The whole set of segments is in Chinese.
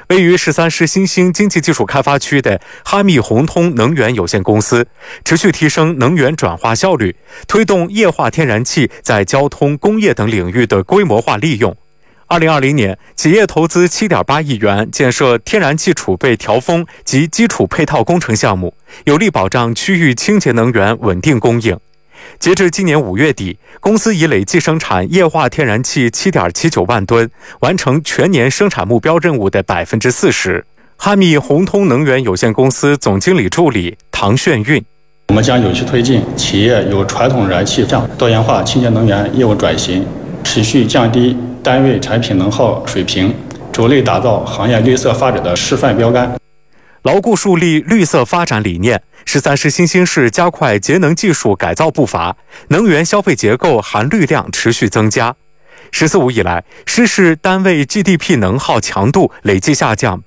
位于13市新兴经济技术开发区的哈密宏通能源有限公司，持续提升能源转化效率，推动液化天然气在交通、工业等领域的规模化利用。2020年，企业投资7.8亿元建设天然气储备调峰及基础配套工程项目，有力保障区域清洁能源稳定供应。截至今年5月底，公司已累计生产液化天然气7.79万吨，完成全年生产目标任务的40%。哈密宏通能源有限公司总经理助理唐炫运： 我们将有序推进企业由传统燃气向多元化清洁能源业务转型，持续降低单位产品能耗水平，着力打造行业绿色发展的示范标杆。 牢固树立绿色发展理念，13市新兴市加快节能技术改造步伐，能源消费结构含绿量持续增加。“14+5”以来，市单位 GDP 能耗强度累计下降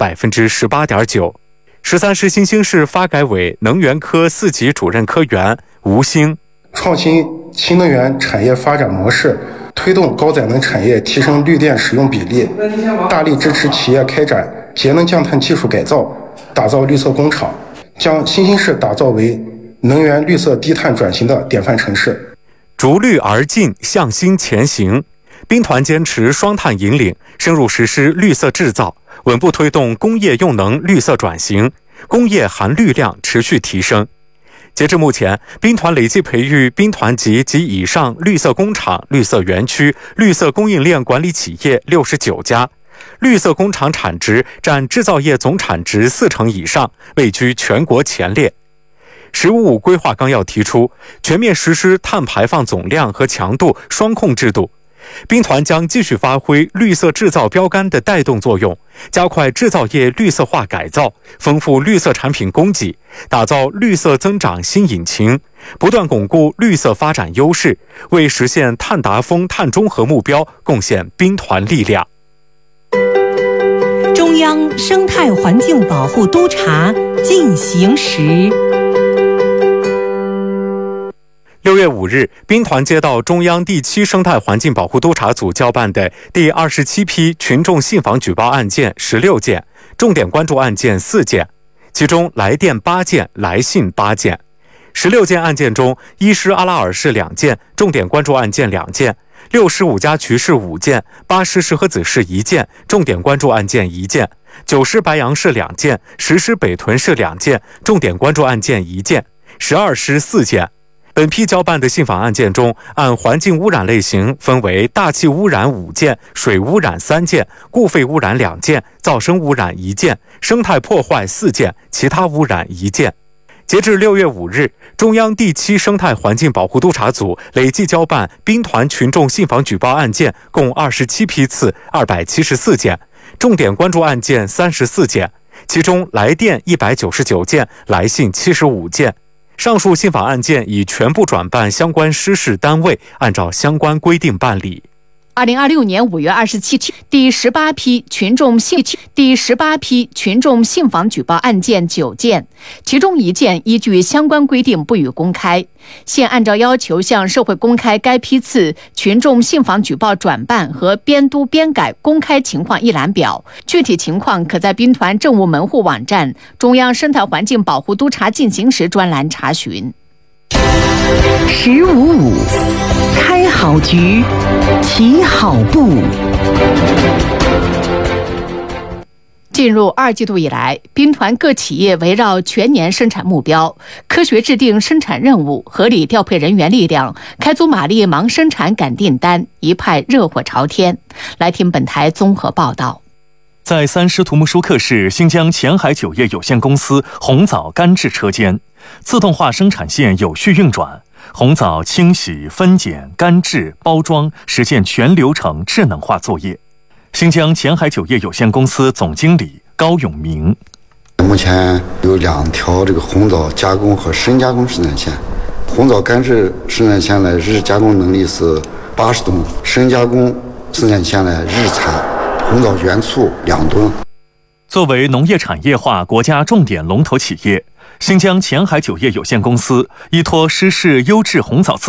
18.9%。13市新兴市发改委能源科4级主任科员吴兴： 创新新能源产业发展模式，推动高载能产业提升绿电使用比例，大力支持企业开展节能降碳技术改造，打造绿色工厂，将新兴市打造为能源绿色低碳转型的典范城市。 逐绿而进，向新前行。兵团坚持双碳引领，深入实施绿色制造，稳步推动工业用能绿色转型，工业含绿量持续提升。截至目前，兵团累计培育兵团级及以上绿色工厂、绿色园区、绿色供应链管理企业69家，绿色工厂产值占制造业总产值40%以上，位居全国前列。“15+5”规划纲要提出，全面实施碳排放总量和强度双控制度。兵团将继续发挥绿色制造标杆的带动作用，加快制造业绿色化改造，丰富绿色产品供给，打造绿色增长新引擎，不断巩固绿色发展优势，为实现碳达峰、碳中和目标贡献兵团力量。 中央生态环境保护督察进行时。 6月5日，兵团接到中央第7生态环境保护督察组交办的第27批群众信访举报案件16件，重点关注案件4件，其中来电8件，来信8件。16件案件中，伊施阿拉尔市2件，重点关注案件2件；65家渠市5件，8市石河子市1件，重点关注案件1件；9市白杨市2件，10市北屯市2件，重点关注案件1件；12市4件。本批交办的信访案件中，按环境污染类型分为大气污染5件、水污染3件、固废污染2件、噪声污染1件、生态破坏4件、其他污染1件。截至6月5日，中央第7生态环境保护督察组累计交办兵团群众信访举报案件共27批次274件，重点关注案件34件，其中来电199件，来信75件。上述信访案件已全部转办相关施事单位，按照相关规定办理。 2026年5月27日，第18批群众信访举报案件9件，其中1件依据相关规定不予公开。现按照要求向社会公开该批次群众信访举报转办和编督编改公开情况一览表，具体情况可在兵团政务门户网站中央生态环境保护督察进行时专栏查询。 15+5，开好局，起好步。 进入2季度以来，兵团各企业围绕全年生产目标，科学制定生产任务，合理调配人员力量，开足马力忙生产赶订单，一派热火朝天。来听本台综合报道。 在3师图木舒克市新疆前海酒业有限公司红枣干制车间，自动化生产线有序运转，红枣清洗、分拣、干制、包装，实现全流程智能化作业。新疆前海酒业有限公司总经理高永明： 目前有2条这个红枣加工和深加工生产线，红枣干制生产线的日加工能力是80吨，深加工生产线的日产红枣原醋2吨。 作为农业产业化国家重点龙头企业，新疆前海酒业有限公司依托施事优质红枣